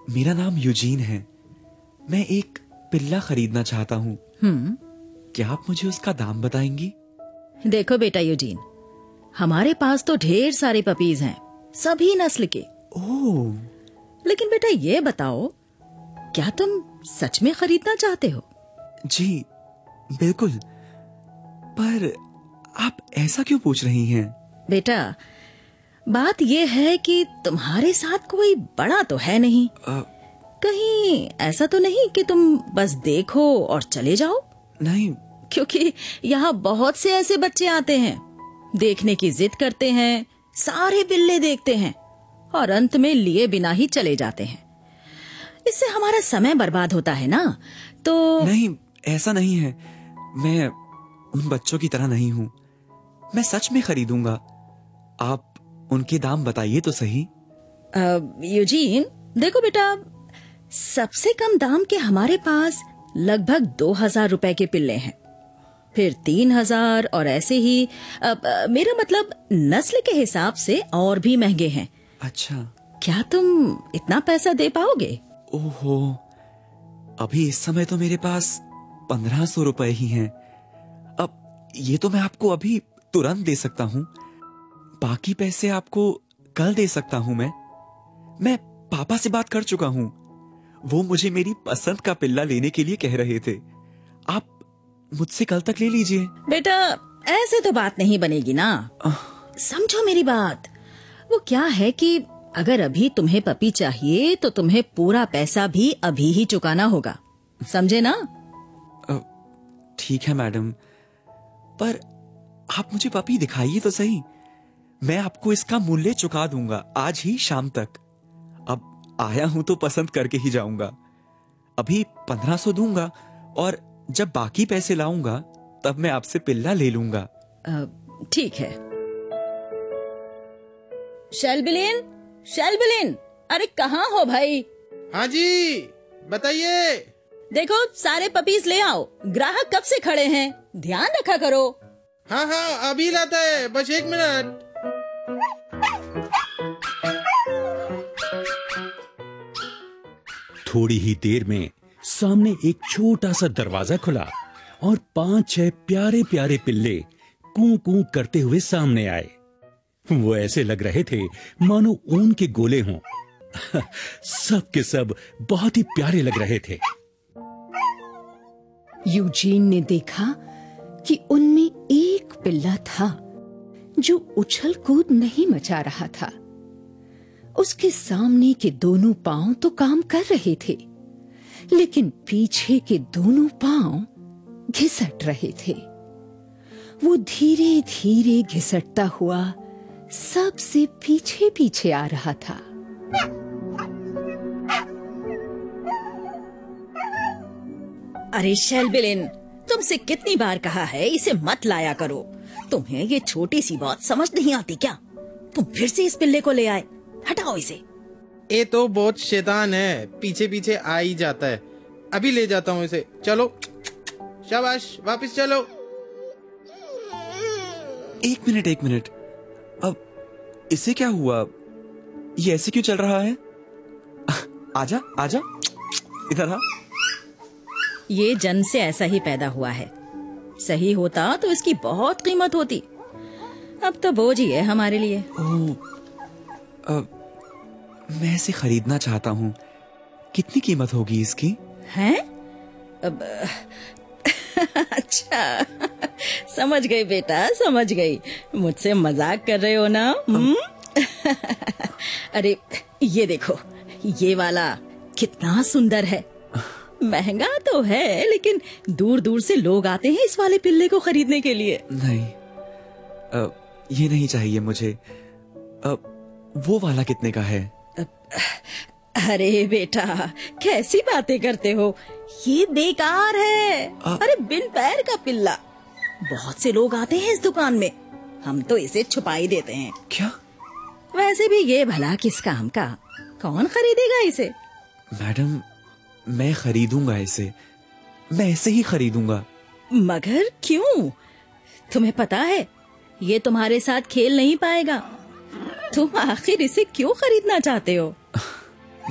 मेरा नाम यूजीन है। मैं एक पिल्ला खरीदना चाहता हूँ। क्या आप मुझे उसका दाम बताएंगी? देखो बेटा यूजीन, हमारे पास तो ढेर सारे पपीज हैं, सभी नस्ल के। ओह, लेकिन बेटा ये बताओ, क्या तुम सच में खरीदना चाहते हो? जी बिल्कुल, पर आप ऐसा क्यों पूछ रही हैं? बेटा, बात ये है कि तुम्हारे साथ कोई बड़ा तो है नहीं। कहीं ऐसा तो नहीं कि तुम बस देखो और चले जाओ? नहीं, क्योंकि यहाँ बहुत से ऐसे बच्चे आते हैं, देखने की जिद करते हैं, सारे बिल्ले देखते हैं और अंत में लिए बिना ही चले जाते हैं। इससे हमारा समय बर्बाद होता है ना। तो नहीं, ऐसा नहीं है। मैं उन बच्चों की तरह नहीं हूँ। मैं सच में खरीदूंगा। आप उनके दाम बताइए तो सही। यूजीन, देखो बेटा, सबसे कम दाम के हमारे पास लगभग 2000 रुपए के पिल्ले हैं, फिर 3000 और ऐसे ही मेरा मतलब नस्ल के हिसाब से और भी महंगे हैं। अच्छा, क्या तुम इतना पैसा दे पाओगे? ओहो, अभी इस समय तो मेरे पास 1500 रुपए ही हैं। अब ये तो मैं आपको अभी तुरंत दे सकता हूँ, बाकी पैसे आपको कल दे सकता हूँ। मैं पापा से बात कर चुका हूँ। वो मुझे मेरी पसंद का पिल्ला लेने के लिए कह रहे थे। आप मुझसे कल तक ले लीजिए। बेटा, ऐसे तो बात नहीं बनेगी ना। समझो मेरी बात। वो क्या है कि अगर अभी तुम्हें पपी चाहिए तो तुम्हें पूरा पैसा भी अभी ही चुकाना होगा, समझे ना? ठीक है मैडम, पर आप मुझे पपी दिखाइए तो सही। मैं आपको इसका मूल्य चुका दूंगा आज ही शाम तक। अब आया हूं तो पसंद करके ही जाऊंगा। अभी 1500 दूंगा और जब बाकी पैसे लाऊंगा तब मैं आपसे पिल्ला ले लूंगा। ठीक है। शैलबिलीन, अरे कहाँ हो भाई? हाँ जी, बताइए। देखो, सारे पपीज ले आओ। ग्राहक कब से खड़े हैं, ध्यान रखा करो। हाँ हाँ, अभी लाता है, बस 1 मिनट। थोड़ी ही देर में सामने एक छोटा सा दरवाजा खुला और 5-6 प्यारे प्यारे पिल्ले कूं कूं करते हुए सामने आए। वो ऐसे लग रहे थे मानो ऊन के गोले हों। सब के सब बहुत ही प्यारे लग रहे थे। यूजीन ने देखा कि उनमें एक पिल्ला था जो उछल कूद नहीं मचा रहा था। उसके सामने के दोनों पांव तो काम कर रहे थे, लेकिन पीछे के दोनों पांव घिसट रहे थे। वो धीरे धीरे घिसटता हुआ सबसे पीछे पीछे आ रहा था। अरे शैलबिलीन, तुमसे कितनी बार कहा है इसे मत लाया करो। तुम्हें ये छोटी सी बात समझ नहीं आती क्या? तुम फिर से इस पिल्ले को ले आए। हटाओ इसे। ये तो बहुत शैतान है, पीछे पीछे आ ही जाता है। अभी ले जाता हूँ इसे, चलो। शाबाश, वापस चलो। एक मिनट, अब इसे क्या हुआ? ये ऐसे क्यों चल रहा है? आजा, इधर आ। ये जन्म से ऐसा ही पैदा हुआ है। सही होता तो इसकी बहुत कीमत होती। अब तो बोझ ही है हमारे लिए। मैं इसे खरीदना चाहता हूँ। कितनी कीमत होगी इसकी? हैं? अच्छा, समझ गई बेटा, समझ गई। मुझसे मजाक कर रहे हो ना? अरे ये देखो, ये वाला कितना सुंदर है। महंगा तो है, लेकिन दूर दूर से लोग आते हैं इस वाले पिल्ले को खरीदने के लिए। नहीं, ये नहीं चाहिए मुझे। वो वाला कितने का है? अरे बेटा, कैसी बातें करते हो, ये बेकार है। अरे बिन पैर का पिल्ला। बहुत से लोग आते हैं इस दुकान में, हम तो इसे छुपा ही देते हैं। क्या? वैसे भी ये भला किस काम का, कौन खरीदेगा इसे? मैडम, मैं खरीदूंगा इसे। मैं ऐसे ही खरीदूंगा। मगर क्यों? तुम्हें पता है ये तुम्हारे साथ खेल नहीं पाएगा। तुम आखिर इसे क्यों खरीदना चाहते हो?